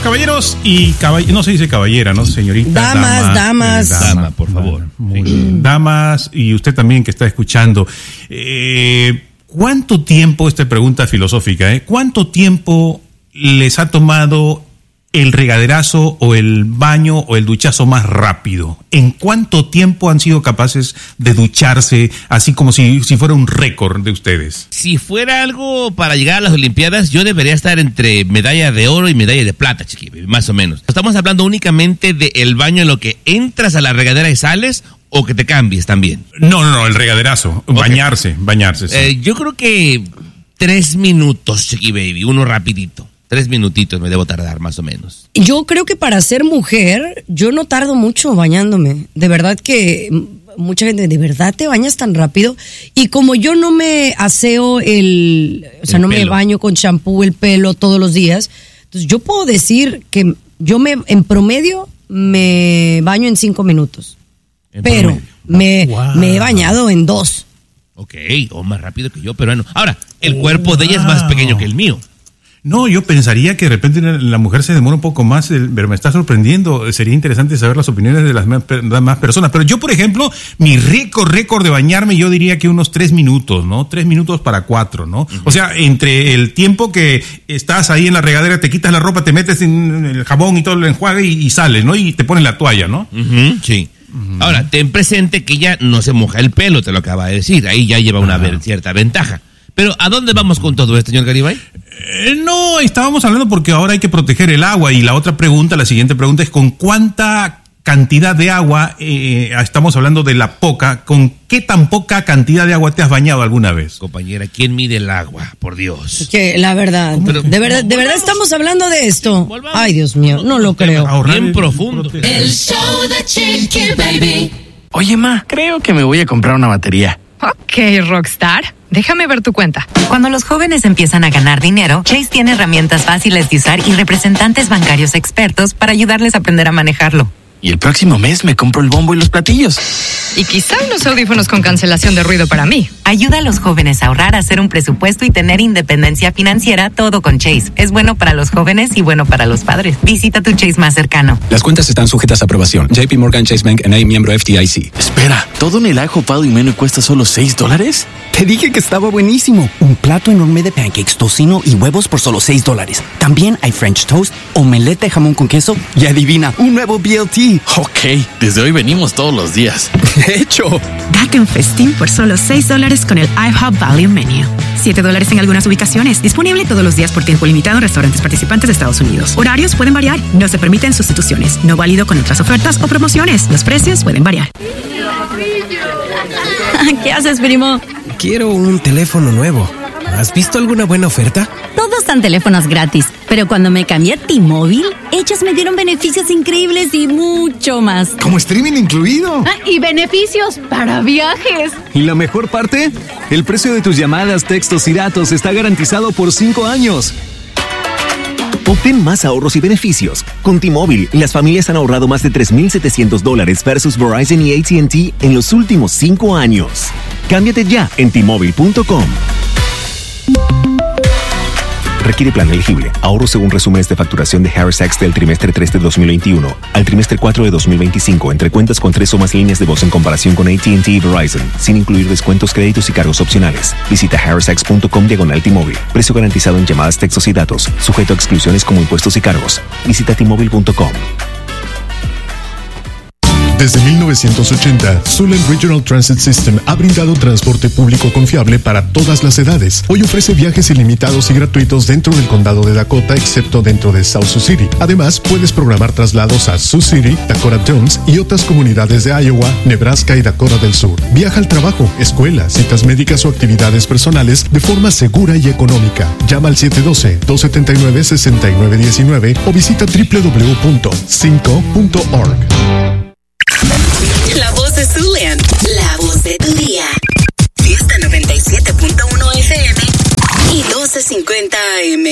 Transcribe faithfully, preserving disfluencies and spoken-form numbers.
Bueno, caballeros y caballeros, no se dice caballera, ¿no, señorita? Damas, dama, damas. Dama, Dama, por favor. Muy bien. Damas, y usted también que está escuchando. Eh, ¿Cuánto tiempo, esta pregunta filosófica, eh? ¿Cuánto tiempo les ha tomado el regaderazo o el baño o el duchazo más rápido? ¿En cuánto tiempo han sido capaces de ducharse así como si, si fuera un récord de ustedes? Si fuera algo para llegar a las Olimpiadas, yo debería estar entre medalla de oro y medalla de plata, chiqui, más o menos. Estamos hablando únicamente del baño en lo que entras a la regadera y sales, o que te cambies también. No, no, no, el regaderazo. Okay. Bañarse, bañarse. Sí. Eh, yo creo que tres minutos, chiqui baby, uno rapidito. Tres minutitos me debo tardar, más o menos. Yo creo que para ser mujer, yo no tardo mucho bañándome. De verdad que mucha gente, ¿de verdad te bañas tan rápido? Y como yo no me aseo el... O sea, el no pelo. me baño con champú el pelo todos los días. Entonces, yo puedo decir que yo me, en promedio, me baño en cinco minutos. En pero promedio. me, Wow. me he bañado en dos. Ok, o más rápido que yo, pero bueno. Ahora, el oh, cuerpo de ella es más pequeño que el mío. No, yo pensaría que de repente la mujer se demora un poco más, pero me está sorprendiendo. Sería interesante saber las opiniones de las más personas. Pero yo, por ejemplo, mi récord, récord de bañarme, yo diría que unos tres minutos, ¿no? Tres minutos para cuatro, ¿no? Uh-huh. O sea, entre el tiempo que estás ahí en la regadera, te quitas la ropa, te metes en el jabón y todo el enjuague y, y sales, ¿no? Y te pones la toalla, ¿no? Uh-huh, sí. Uh-huh. Ahora, ten presente que ella no se moja el pelo, te lo acaba de decir. Ahí ya lleva una uh-huh. cierta ventaja. Pero, ¿a dónde vamos con todo esto, señor Garibay? Eh, no, estábamos hablando porque ahora hay que proteger el agua. Y la otra pregunta, la siguiente pregunta es: ¿con cuánta cantidad de agua, eh, estamos hablando de la poca, con qué tan poca cantidad de agua te has bañado alguna vez? Compañera, ¿quién mide el agua? Por Dios. Que la verdad, Pero, de verdad, de verdad estamos hablando de esto. Volvamos. Ay, Dios mío, no lo creo. Bien el, profundo. El show de Chiqui Baby. Oye, ma, creo que me voy a comprar una batería. Ok, Rockstar. Déjame ver tu cuenta. Cuando los jóvenes empiezan a ganar dinero, Chase tiene herramientas fáciles de usar y representantes bancarios expertos para ayudarles a aprender a manejarlo. Y el próximo mes me compro el bombo y los platillos. Y quizá unos audífonos con cancelación de ruido para mí. Ayuda a los jóvenes a ahorrar, a hacer un presupuesto y tener independencia financiera, todo con Chase. Es bueno para los jóvenes y bueno para los padres. Visita tu Chase más cercano. Las cuentas están sujetas a aprobación. J P Morgan Chase Bank N A, miembro F D I C. Espera, ¿todo en el ajo pado y menú cuesta solo seis dólares? Te dije que estaba buenísimo. Un plato enorme de pancakes, tocino y huevos por solo seis dólares. También hay French toast, omelette de jamón con queso y adivina, un nuevo B L T. Ok, desde hoy venimos todos los días. De hecho. Date un festín por solo seis dólares con el IHOP Value Menu. siete dólares en algunas ubicaciones. Disponible todos los días por tiempo limitado en restaurantes participantes de Estados Unidos. Horarios pueden variar. No se permiten sustituciones. No válido con otras ofertas o promociones. Los precios pueden variar. ¿Qué haces, primo? Quiero un teléfono nuevo. ¿Has visto alguna buena oferta? Todos dan teléfonos gratis, pero cuando me cambié a T-Mobile, ellos me dieron beneficios increíbles y mucho más. Como streaming incluido. Ah, y beneficios para viajes. ¿Y la mejor parte? El precio de tus llamadas, textos y datos está garantizado por cinco años. Obtén más ahorros y beneficios. Con T-Mobile, las familias han ahorrado más de tres mil setecientos dólares versus Verizon y A T and T en los últimos cinco años. Cámbiate ya en T Mobile punto com. Requiere plan elegible. Ahorro según resúmenes de facturación de Harris X del trimestre tres de dos mil veintiuno al trimestre cuatro de dos mil veinticinco entre cuentas con tres o más líneas de voz en comparación con A T and T y Verizon, sin incluir descuentos, créditos y cargos opcionales. Visita harris x punto com diagonal T-Mobile. Precio garantizado en llamadas, textos y datos. Sujeto a exclusiones como impuestos y cargos. Visita T Mobile punto com. Desde mil novecientos ochenta, Zuland Regional Transit System ha brindado transporte público confiable para todas las edades. Hoy ofrece viajes ilimitados y gratuitos dentro del condado de Dakota, excepto dentro de South Sioux City. Además, puedes programar traslados a Sioux City, Dakota Jones y otras comunidades de Iowa, Nebraska y Dakota del Sur. Viaja al trabajo, escuela, citas médicas o actividades personales de forma segura y económica. Llama al siete uno dos, dos siete nueve, seis nueve uno nueve o visita doble u doble u doble u punto cinco punto org. La voz de Zuland, la voz de tu día. Fiesta noventa y siete punto uno F M y doce cincuenta A M.